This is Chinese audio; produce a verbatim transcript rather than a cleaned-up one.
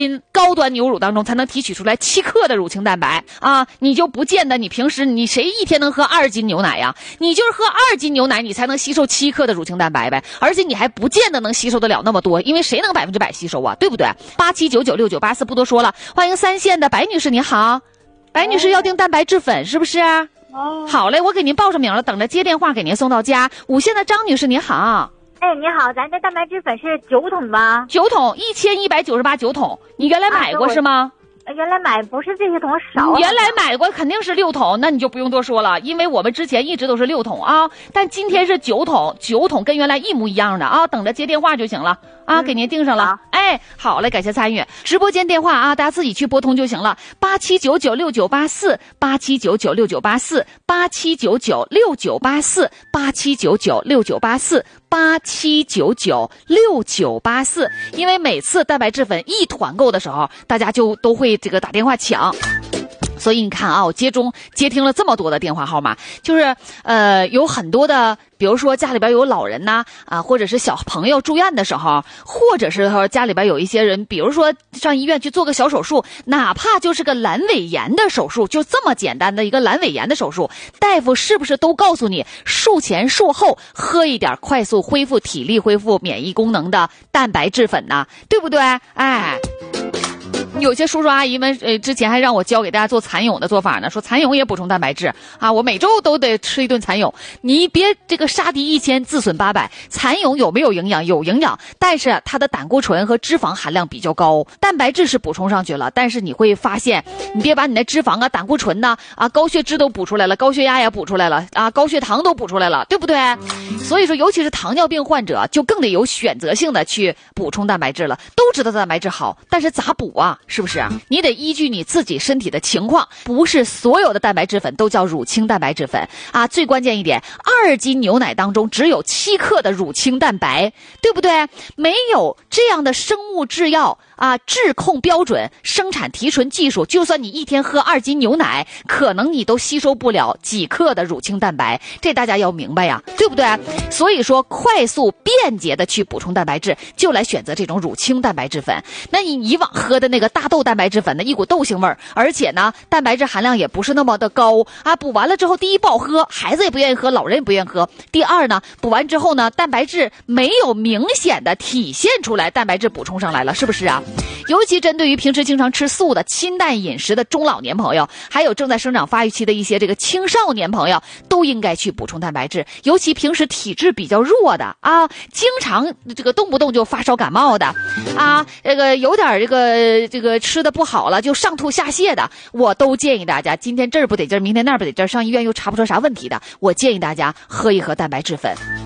高端牛乳当中才能提取出来七克的乳清蛋白啊！你就不见得你平时你谁一天能喝二斤牛奶呀？你就是喝二斤牛奶，你才能吸收七克的乳清蛋白呗。而且你还不见得能吸收得了那么多，因为谁能百分之百吸收啊？对不对？八七九九六九八四不多说了，欢迎三线的白女士，你好，白女士要订蛋白质粉是不是？哦，好嘞，我给您报上名了，等着接电话给您送到家。五线的张女士，你好。 哎，你好，咱这蛋白质粉是九桶吗？ 九桶，一千一百九十八九桶，你原来买过、啊、是吗？ 原来买不是这些桶少、啊， 原来买过肯定是六桶，那你就不用多说了，因为我们之前一直都是六桶啊，但今天是九桶，九桶跟原来一模一样的啊，等着接电话就行了啊，嗯、给您订上了。哎，好嘞，感谢参与。直播间电话啊，大家自己去拨通就行了，八七九九六九八四，八七九九六九八四，八七九九六九八四，八七九九六九八四。八七九九六九八四，因为每次蛋白质粉一团购的时候，大家就都会这个打电话抢。所以你看啊，我接中接听了这么多的电话号码，就是呃有很多的，比如说家里边有老人呐啊，或者是小朋友住院的时候，或者是说家里边有一些人，比如说上医院去做个小手术，哪怕就是个阑尾炎的手术，就这么简单的一个阑尾炎的手术，大夫是不是都告诉你术前术后喝一点快速恢复体力、恢复免疫功能的蛋白质粉呢？对不对？哎。有些叔叔阿姨们，呃，之前还让我教给大家做蚕蛹的做法呢，说蚕蛹也补充蛋白质啊，我每周都得吃一顿蚕蛹。你别这个杀敌一千，自损八百。蚕蛹有没有营养？有营养，但是它的胆固醇和脂肪含量比较高，蛋白质是补充上去了，但是你会发现，你别把你的脂肪啊、胆固醇呐、啊、高血脂都补出来了，高血压也补出来了啊，高血糖都补出来了，对不对？所以说，尤其是糖尿病患者，就更得有选择性的去补充蛋白质了。都知道蛋白质好，但是咋补啊？是不是啊？你得依据你自己身体的情况，不是所有的蛋白质粉都叫乳清蛋白质粉啊。最关键一点，二斤牛奶当中只有七克的乳清蛋白，对不对？没有这样的生物制药啊，质控标准、生产提纯技术，就算你一天喝二斤牛奶，可能你都吸收不了几克的乳清蛋白，这大家要明白呀，对不对？所以说，快速便捷的去补充蛋白质，就来选择这种乳清蛋白质粉。那你以往喝的那个大豆蛋白质粉呢，一股豆腥味儿，而且呢，蛋白质含量也不是那么的高啊。补完了之后，第一不好喝，孩子也不愿意喝，老人也不愿意喝。第二呢，补完之后呢，蛋白质没有明显的体现出来，蛋白质补充上来了，是不是啊？尤其针对于平时经常吃素的、清淡饮食的中老年朋友，还有正在生长发育期的一些这个青少年朋友，都应该去补充蛋白质。尤其平时体质比较弱的啊，经常这个动不动就发烧感冒的啊，这个有点这个这个吃的不好了就上吐下泻的，我都建议大家，今天这儿不得劲儿，明天那儿不得劲儿，上医院又查不出啥问题的，我建议大家喝一喝蛋白质粉。